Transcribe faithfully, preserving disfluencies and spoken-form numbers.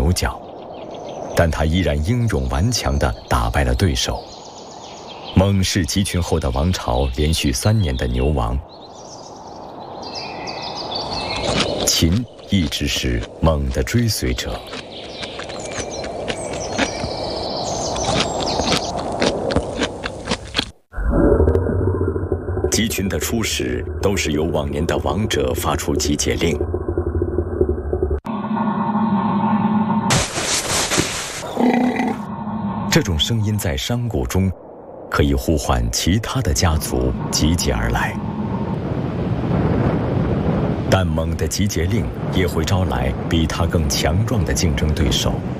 牛角，但他依然英勇顽强地打败了对手。蒙氏集群后的王朝连续三年的牛王。秦一直是蒙的追随者。集群的初始都是由往年的王者发出集结令。这种声音在山谷中可以呼唤其他的家族集结而来，但蒙的集结令也会招来比他更强壮的竞争对手。